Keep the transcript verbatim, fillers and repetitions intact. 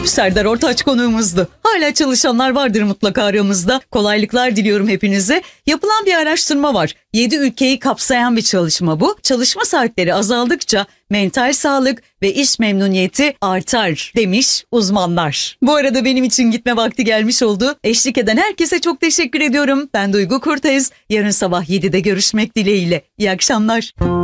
Serdar Ortaç konuğumuzdu. Hala çalışanlar vardır mutlaka aramızda. Kolaylıklar diliyorum hepinize. Yapılan bir araştırma var. yedi ülkeyi kapsayan bir çalışma bu. Çalışma saatleri azaldıkça mental sağlık ve iş memnuniyeti artar demiş uzmanlar. Bu arada benim için gitme vakti gelmiş oldu. Eşlik eden herkese çok teşekkür ediyorum. Ben Duygu Kurtez. Yarın sabah yedide görüşmek dileğiyle. İyi akşamlar.